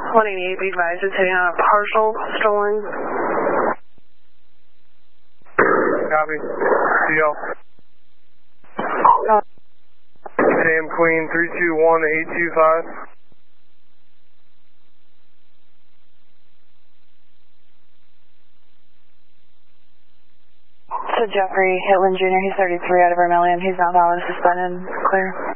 188, be advised, it's hitting on a partial stolen. Copy. CO. Sam Queen 321-825. So Jeffrey Hitlin Jr., he's 33 out of Vermilion. He's not valid, suspended, clear.